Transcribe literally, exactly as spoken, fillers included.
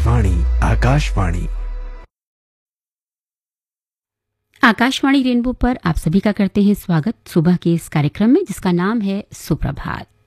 वाणी Akashvani. Akashvani rainbow पर आप सभी का करते हैं स्वागत सुबह के इस कार्यक्रम में जिसका नाम है सुप्रभात।